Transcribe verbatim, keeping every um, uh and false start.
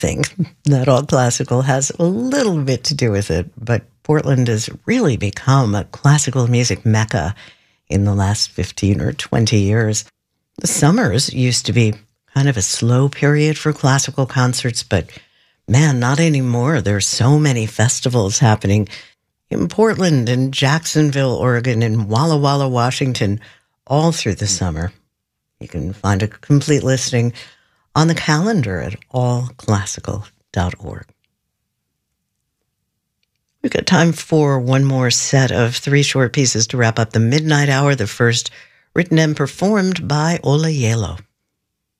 think that all classical has a little bit to do with it, but Portland has really become a classical music mecca in the last fifteen or twenty years. The summers used to be kind of a slow period for classical concerts, but man, not anymore. There's so many festivals happening in Portland and Jacksonville, Oregon, and Walla Walla, Washington, all through the summer. You can find a complete listing on the calendar at all classical dot org. We've got time for one more set of three short pieces to wrap up the midnight hour, the first written and performed by Ola Yelo.